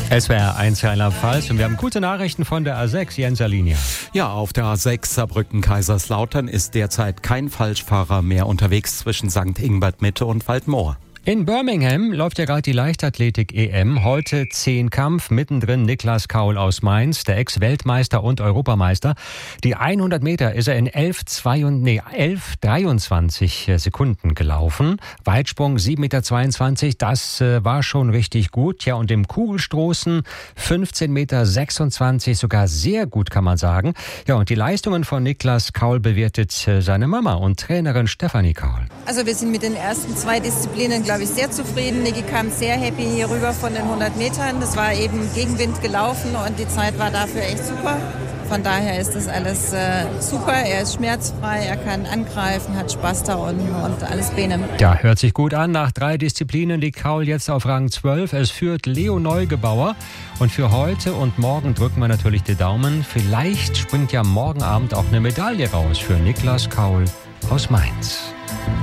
SWR 1 Rheinland-Pfalz und wir haben gute Nachrichten von der A6, Jens Alinia. Ja, auf der A6 Saarbrücken-Kaiserslautern ist derzeit kein Falschfahrer mehr unterwegs zwischen St. Ingbert-Mitte und Waldmoor. In Birmingham läuft ja gerade die Leichtathletik-EM. Heute 10 Kampf, mittendrin Niklas Kaul aus Mainz, der Ex-Weltmeister und Europameister. Die 100 Meter ist er in 11,23 Sekunden gelaufen. Weitsprung 7,22 Meter, das war schon richtig gut. Ja, und im Kugelstoßen 15,26 Meter, sogar sehr gut, kann man sagen. Ja, und die Leistungen von Niklas Kaul bewertet seine Mama und Trainerin Stefanie Kaul. Also wir sind mit den ersten 2 Disziplinen, glaube ich, sehr zufrieden. Niki kam sehr happy hier rüber von den 100 Metern. Das war eben Gegenwind gelaufen und die Zeit war dafür echt super. Von daher ist das alles super. Er ist schmerzfrei, er kann angreifen, hat Spaß da unten und alles Benem. Ja, hört sich gut an. Nach 3 Disziplinen liegt Kaul jetzt auf Rang 12. Es führt Leo Neugebauer. Und für heute und morgen drücken wir natürlich die Daumen. Vielleicht springt ja morgen Abend auch eine Medaille raus für Niklas Kaul aus Mainz.